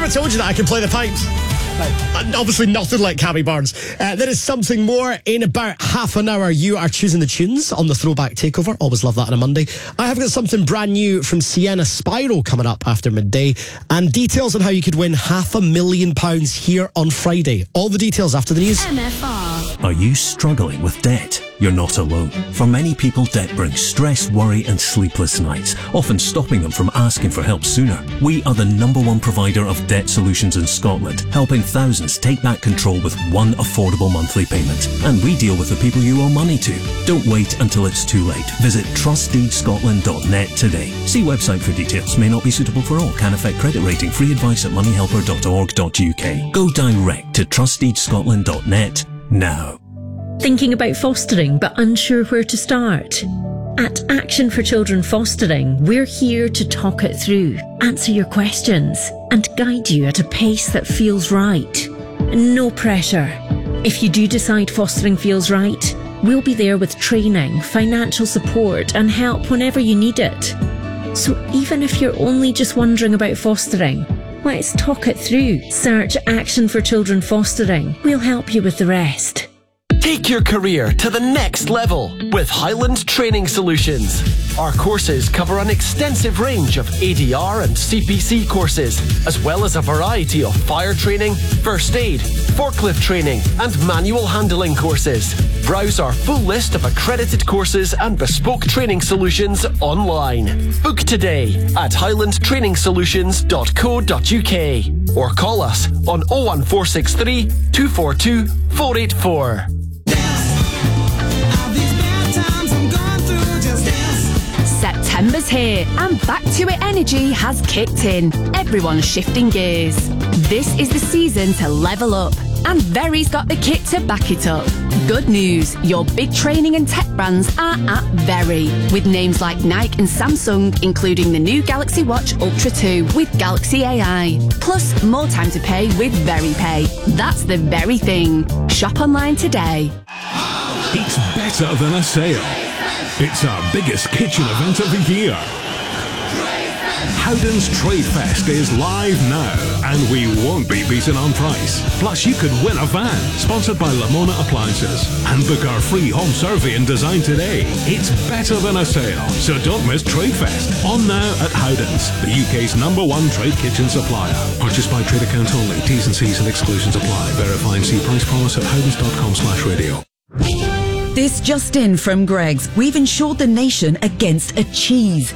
Never told you that I can play the pipes. Obviously nothing like Cammy Barnes. There is something more in about half an hour. You are choosing the tunes on the Throwback Takeover. Always love that on a Monday. I have got something brand new from Sienna Spyro coming up after midday, and details on how you could win £500,000 here on Friday. All the details after the news. MFR. Are you struggling with debt? You're not alone. For many people, debt brings stress, worry and sleepless nights, often stopping them from asking for help sooner. We are the #1 provider of debt solutions in Scotland, helping thousands take back control with one affordable monthly payment. And we deal with the people you owe money to. Don't wait until it's too late. Visit trustdeedscotland.net today. See website for details. May not be suitable for all. Can affect credit rating. Free advice at moneyhelper.org.uk. Go direct to trustdeedscotland.net now. Thinking about fostering but unsure where to start? At Action for Children Fostering, we're here to talk it through, answer your questions, and guide you at a pace that feels right. No pressure. If you do decide fostering feels right, we'll be there with training, financial support, and help whenever you need it. So even if you're only just wondering about fostering, let's talk it through. Search Action for Children Fostering. We'll help you with the rest. Take your career to the next level with Highland Training Solutions. Our courses cover an extensive range of ADR and CPC courses, as well as a variety of fire training, first aid, forklift training, and manual handling courses. Browse our full list of accredited courses and bespoke training solutions online. Book today at highlandtrainingsolutions.co.uk or call us on 01463 242 484. September's here and Back to It energy has kicked in. Everyone's shifting gears. This is the season to level up, and Very's got the kit to back it up. Good news, your big training and tech brands are at Very, with names like Nike and Samsung, including the new Galaxy Watch Ultra 2 with Galaxy AI. Plus, more time to pay with VeryPay. That's the very thing. Shop online today. It's better than a sale. It's our biggest kitchen event of the year. Howden's Trade Fest is live now, and we won't be beaten on price. Plus, you could win a van, sponsored by Lamona Appliances. And book our free home survey and design today. It's better than a sale, so don't miss Trade Fest. On now at Howden's, the UK's #1 trade kitchen supplier. Purchased by trade account only. T's and C's and exclusions apply. Verify and see price promise at howdens.com/radio. This just in from Greggs. We've insured the nation against a cheese.